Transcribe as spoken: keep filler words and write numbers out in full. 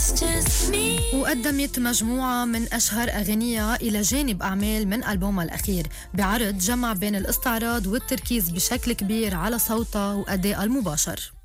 وقدمت مجموعة من أشهر أغانيها إلى جانب أعمال من ألبومها الأخير بعرض جمع بين الاستعراض والتركيز بشكل كبير على صوتها وأدائها المباشر.